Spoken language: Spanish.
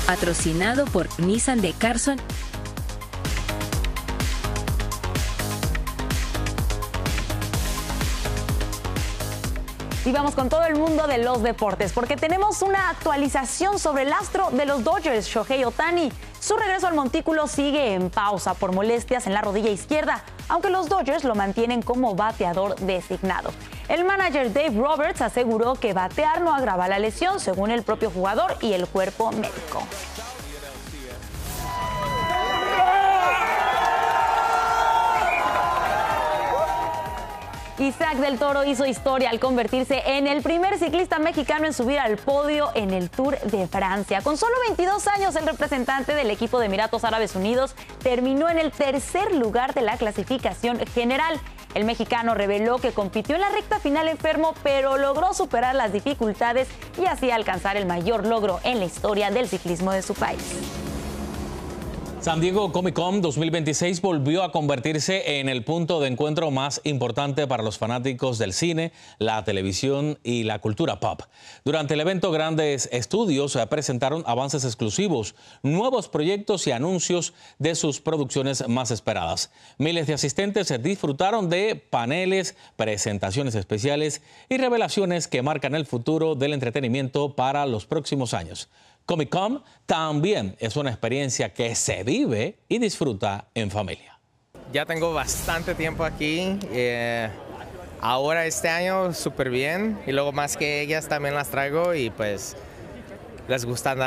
patrocinado por Nissan de Carson. Y vamos con todo el mundo de los deportes, porque tenemos una actualización sobre el astro de los Dodgers, Shohei Ohtani. Su regreso al montículo sigue en pausa por molestias en la rodilla izquierda, aunque los Dodgers lo mantienen como bateador designado. El manager Dave Roberts aseguró que batear no agrava la lesión, según el propio jugador y el cuerpo médico. Isaac del Toro hizo historia al convertirse en el primer ciclista mexicano en subir al podio en el Tour de Francia. Con solo 22 años, el representante del equipo de Emiratos Árabes Unidos terminó en el tercer lugar de la clasificación general. El mexicano reveló que compitió en la recta final enfermo, pero logró superar las dificultades y así alcanzar el mayor logro en la historia del ciclismo de su país. San Diego Comic Con 2026 volvió a convertirse en el punto de encuentro más importante para los fanáticos del cine, la televisión y la cultura pop. Durante el evento, grandes estudios presentaron avances exclusivos, nuevos proyectos y anuncios de sus producciones más esperadas. Miles de asistentes disfrutaron de paneles, presentaciones especiales y revelaciones que marcan el futuro del entretenimiento para los próximos años. Comic Con también es una experiencia que se vive y disfruta en familia. Ya tengo bastante tiempo aquí, ahora este año súper bien y luego más que ellas también las traigo y pues les gusta andar